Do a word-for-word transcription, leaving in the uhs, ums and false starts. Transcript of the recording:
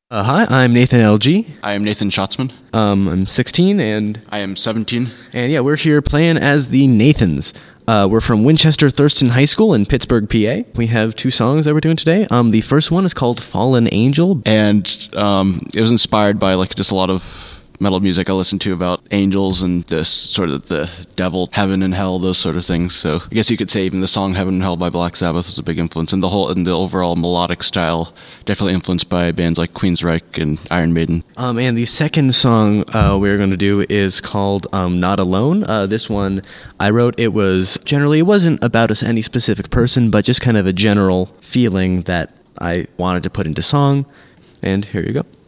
Uh, hi, I'm Nathan L G. I am Nathan Schatzman. Um, I'm sixteen, and I am seventeen. and yeah, we're here playing as the Nathans. Uh, we're from Winchester Thurston High School in Pittsburgh, P A. We have two songs that we're doing today. Um, the first one is called "Fallen Angel," And um, it was inspired by like just a lot of metal music I listened to about angels and this sort of the devil, heaven and hell, those sort of things. So I guess you could say even the song "Heaven and Hell" by Black Sabbath was a big influence, and the whole and the overall melodic style definitely influenced by bands like Queensryche and Iron Maiden. Um, and the second song uh, we're going to do is called um, "Not Alone." Uh, this one I wrote. It was generally it wasn't about us, any specific person, but just kind of a general feeling that I wanted to put into song. And here you go.